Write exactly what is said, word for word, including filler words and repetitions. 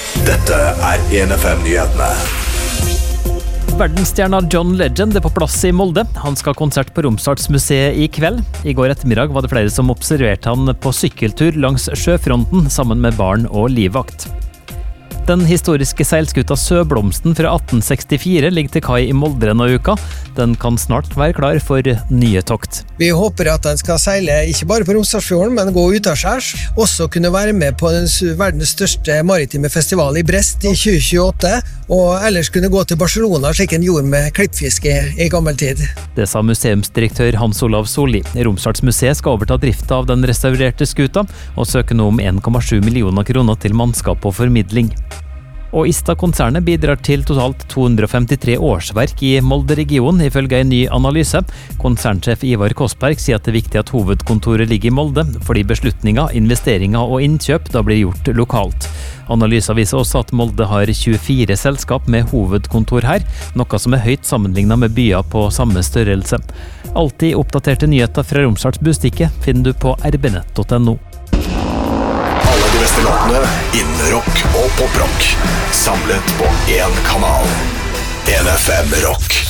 Dette er en F M-nyhetene. Verdensstjerna John Legend er på plass i Molde. Han skal ha konsert på Romsdalsmuseet i kveld. I går ettermiddag var det flere som observerte han på sykkeltur langs sjøfronten sammen med barn og livvakt. Den historiske seilskuta Søblomsten fra atten sekstifire ligger til kai i Molde denne uka. Den kan snart være klar for nye tokt. Vi håper at den skal seile ikke bare på Romsdalsfjorden, men gå ut av skjærs. Også kunne være med på den verdens største maritime festival i Brest i tjue tjueåtte, og ellers kunne gå til Barcelona slik en gjorde med klippfiske i gammel tid. Det sa museumsdirektør Hans Olav Solli. Romsdalsmuseet skal overta drifta av den restaurerte skuta, og søke nå om en komma sju millioner kroner til mannskap og formidling. Og Ista-konsernet bidrar til totalt to hundre og femtitre årsverk i Molde-regionen, ifølge en ny analyse. Konsernsjef Ivar Kosberg sier at det er viktig at hovedkontoret ligger i Molde, fordi beslutninger, investeringer og innkjøp da blir gjort lokalt. Analysen viser også at Molde har tjuefire selskap med hovedkontor her, noe som er høyt sammenlignet med byer på samme størrelse. Alltid oppdaterte nyheter fra Romsdals Bustikke finner du på r b nett punktum no. Alle de beste låtene innen rock og poprock, samlet på én kanal. en F M Rock.